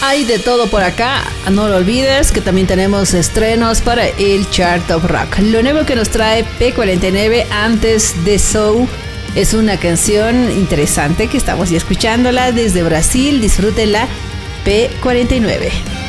hay de todo por acá. No lo olvides que también tenemos estrenos para el Chart of Rock. Lo nuevo que nos trae P49 antes de So es una canción interesante que estamos ya escuchándola desde Brasil. Disfrútenla, P49.